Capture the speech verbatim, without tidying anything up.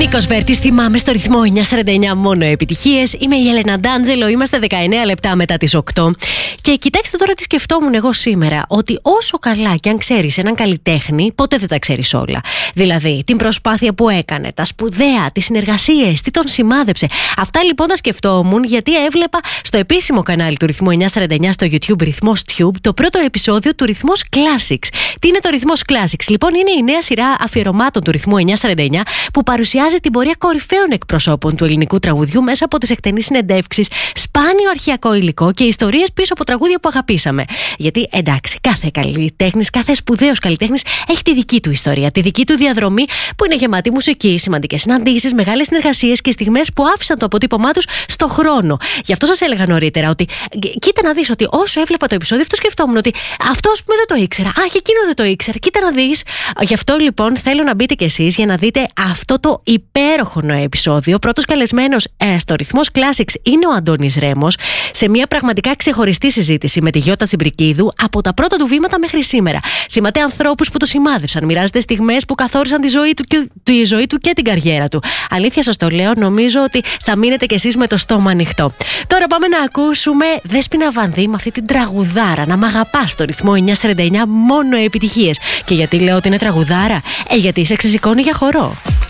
Νίκος Βέρτης, θυμάμαι στο ρυθμό εννιά σαράντα εννιά, μόνο επιτυχίες. Είμαι η Έλενα Ντάντζελο, είμαστε δεκαεννέα λεπτά μετά τις οκτώ. Και κοιτάξτε τώρα τι σκεφτόμουν εγώ σήμερα. Ότι όσο καλά κι αν ξέρεις έναν καλλιτέχνη, ποτέ δεν τα ξέρεις όλα. Δηλαδή, την προσπάθεια που έκανε, τα σπουδαία, τις συνεργασίες, τι τον σημάδεψε. Αυτά λοιπόν τα σκεφτόμουν γιατί έβλεπα στο επίσημο κανάλι του Ρυθμού εννιά σαράντα εννιά στο YouTube, Ρυθμός Tube, το πρώτο επεισόδιο του Ρυθμός Classics. Τι είναι το Ρυθμός Classics? Λοιπόν, είναι η νέα σειρά αφιερωμάτων του Ρυθμού εννιά σαράντα εννιά που παρουσιάζει την πορεία κορυφαίων εκπροσώπων του ελληνικού τραγουδιού μέσα από τις εκτενείς συνεντεύξεις, σπάνιο αρχαιακό υλικό και ιστορίες πίσω από τραγούδια που αγαπήσαμε. Γιατί εντάξει, κάθε καλλιτέχνης, κάθε σπουδαίος καλλιτέχνης έχει τη δική του ιστορία, τη δική του διαδρομή που είναι γεμάτη μουσική, σημαντικές συναντήσεις, μεγάλες συνεργασίες και στιγμές που άφησαν το αποτύπωμά τους στο χρόνο. Γι' αυτό σας έλεγα νωρίτερα ότι κοίτα να δεις ότι όσο έβλεπα το επεισόδιο, αυτό σκεφτόμουν ότι αυτό ας πούμε δεν το ήξερα. Α, και εκείνο δεν το ήξερα. Κοίτα να δεις. Γι' αυτό λοιπόν θέλω να μπείτε κι εσείς για να δείτε αυτό το υπέροχο επεισόδιο. Πρώτος καλεσμένος ε, στο Ρυθμός Classics είναι ο Αντώνης Ρέμος, σε μια πραγματικά ξεχωριστή συζήτηση με τη Γιώτα Τσιμπρικίδου από τα πρώτα του βήματα μέχρι σήμερα. Θυμάται ανθρώπους που το σημάδεψαν, μοιράζεται στιγμές που καθόρισαν τη ζωή του, και, τη ζωή του και την καριέρα του. Αλήθεια σας το λέω, νομίζω ότι θα μείνετε κι εσείς με το στόμα ανοιχτό. Τώρα πάμε να ακούσουμε Δέσποινα Βανδύ με αυτή την τραγουδάρα. Να μ' αγαπάς στο Ρυθμό εννιά σαράντα εννιά, μόνο επιτυχίες. Και γιατί λέω ότι είναι τραγουδάρα? Ε, γιατί σε ξεσηκώνει για χορό.